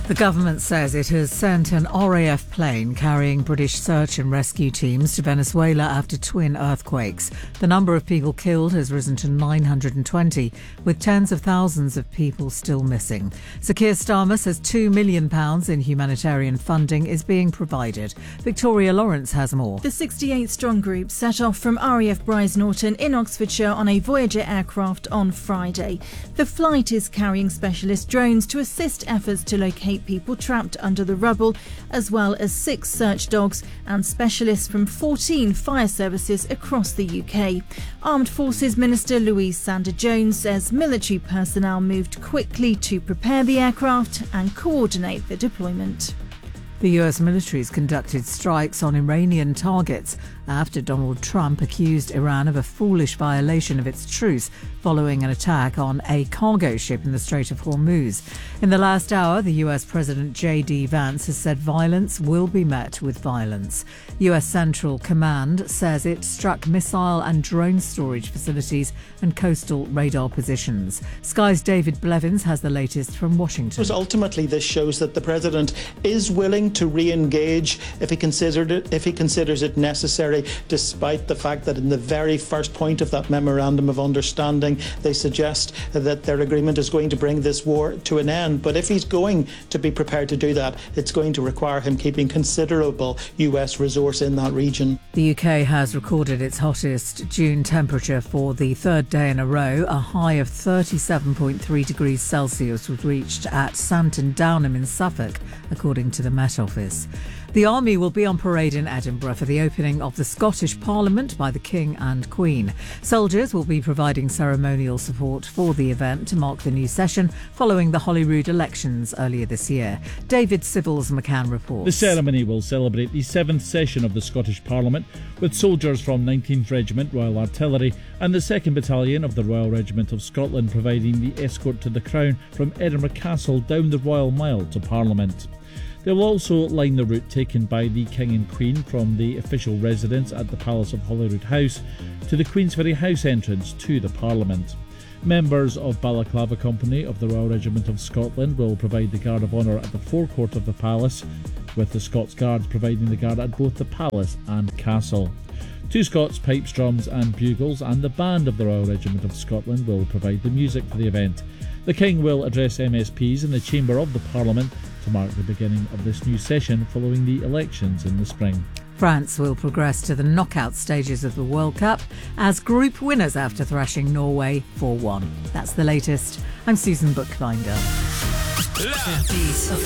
The government says it has sent an RAF plane carrying British search and rescue teams to Venezuela after twin earthquakes. The number of people killed has risen to 920, with tens of thousands of people still missing. Sir Keir Starmer says £2 million in humanitarian funding is being provided. Victoria Lawrence has more. The 68-strong group set off from RAF Brize Norton in Oxfordshire on a Voyager aircraft on Friday. The flight is carrying specialist drones to assist efforts to locate people trapped under the rubble, as well as 6 search dogs and specialists from 14 fire services across the UK. Armed Forces Minister Louise Sanders-Jones says military personnel moved quickly to prepare the aircraft and coordinate the deployment. The US military has conducted strikes on Iranian targets after Donald Trump accused Iran of a foolish violation of its truce following an attack on a cargo ship in the Strait of Hormuz. In the last hour, the US President J.D. Vance has said violence will be met with violence. US Central Command says it struck missile and drone storage facilities and coastal radar positions. Sky's David Blevins has the latest from Washington. Ultimately, this shows that the President is willing to re-engage if he considers it necessary, despite the fact that in the very first point of that memorandum of understanding, they suggest that their agreement is going to bring this war to an end. But if he's going to be prepared to do that, it's going to require him keeping considerable US resource in that region. The UK has recorded its hottest June temperature for the third day in a row. A high of 37.3 degrees Celsius was reached at Santon Downham in Suffolk, according to the Met Office. The Army will be on parade in Edinburgh for the opening of the Scottish Parliament by the King and Queen. Soldiers will be providing ceremonial support for the event to mark the new session following the Holyrood elections earlier this year. David Sibbles McCann reports. The ceremony will celebrate the 7th session of the Scottish Parliament, with soldiers from 19th Regiment Royal Artillery and the 2nd Battalion of the Royal Regiment of Scotland providing the escort to the Crown from Edinburgh Castle down the Royal Mile to Parliament. They will also line the route taken by the King and Queen from the official residence at the Palace of Holyrood House to the Queensferry House entrance to the Parliament. Members of Balaclava Company of the Royal Regiment of Scotland will provide the Guard of Honour at the forecourt of the Palace, with the Scots Guards providing the guard at both the Palace and Castle. 2 Scots pipes, drums and bugles and the band of the Royal Regiment of Scotland will provide the music for the event. The King will address MSPs in the Chamber of the Parliament to mark the beginning of this new session following the elections in the spring. France will progress to the knockout stages of the World Cup as group winners after thrashing Norway 4-1. That's the latest. I'm Susan Bookbinder.